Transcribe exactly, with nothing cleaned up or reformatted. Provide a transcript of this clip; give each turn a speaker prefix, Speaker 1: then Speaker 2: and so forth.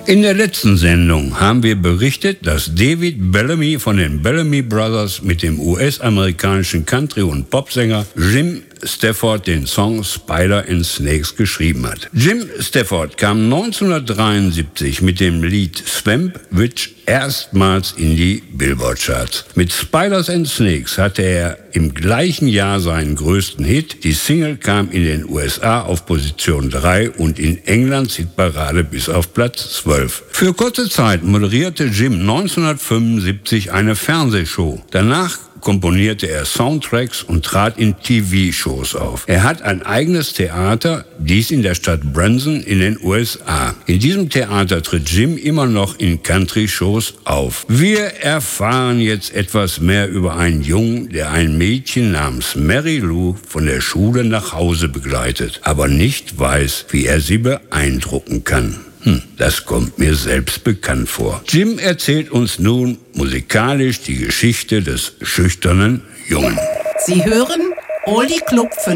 Speaker 1: In der letzten Sendung haben wir berichtet, dass David Bellamy von den Bellamy Brothers mit dem U S-amerikanischen Country- und Popsänger Jim Stafford den Song Spider and Snakes geschrieben hat. Jim Stafford kam neunzehnhundertdreiundsiebzig mit dem Lied Swamp Witch erstmals in die Billboard-Charts. Mit Spiders and Snakes hatte er im gleichen Jahr seinen größten Hit. Die Single kam in den U S A auf Position drei und in Englands Hitparade bis auf Platz zwölf. Für kurze Zeit moderierte Jim neunzehnhundertfünfundsiebzig eine Fernsehshow. Danach komponierte er Soundtracks und trat in T V-Shows auf. Er hat ein eigenes Theater, dies in der Stadt Branson in den U S A. In diesem Theater tritt Jim immer noch in Country-Shows auf. Wir erfahren jetzt etwas mehr über einen Jungen, der ein Mädchen namens Mary Lou von der Schule nach Hause begleitet, aber nicht weiß, wie er sie beeindrucken kann. Hm, das kommt mir selbst bekannt vor. Jim erzählt uns nun musikalisch die Geschichte des schüchternen Jungen.
Speaker 2: Sie hören Oldie Club fünf.